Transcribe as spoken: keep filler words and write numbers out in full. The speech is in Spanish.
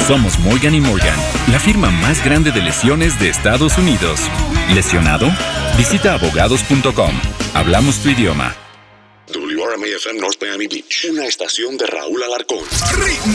Somos Morgan y Morgan, la firma más grande de lesiones de Estados Unidos. ¿Lesionado? Visita abogados punto com. Hablamos tu idioma. W R M A F M North Miami Beach, una estación de Raúl Alarcón. Ritmo